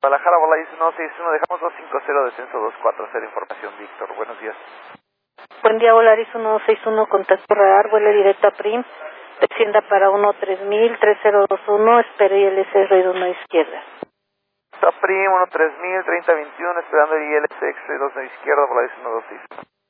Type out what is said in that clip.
Guadalajara, Volaris 161, dejamos 250, descenso 240, información Víctor. Buenos días. Buen día, Volaris 161, contacto radar, vuelo directo a PRIM, descienda para 13000, 3021, espero ILS ruido 1 izquierda. Está PRIM 13000, 3021, esperando ILS ruido 1 izquierda, Volaris 126.